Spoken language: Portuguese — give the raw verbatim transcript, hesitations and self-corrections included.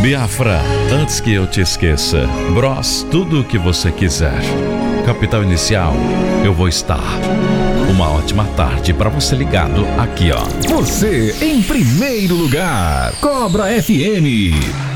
Biafra, antes que eu te esqueça. Bros, tudo o que você quiser. Capital Inicial, eu vou estar. Uma ótima tarde pra você ligado aqui, ó. Você em primeiro lugar. Cobra F M.